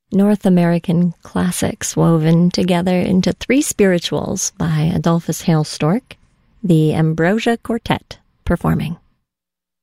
North American classics woven together into three spirituals by Adolphus Hale Stork, the Ambrosia Quartet performing.